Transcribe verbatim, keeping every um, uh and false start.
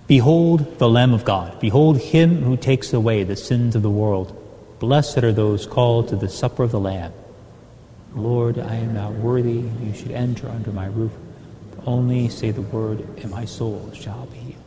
Behold the Lamb of God. Behold him who takes away the sins of the world. Blessed are those called to the supper of the Lamb. Lord, I am not worthy you should enter under my roof. But only say the word, and my soul shall be healed.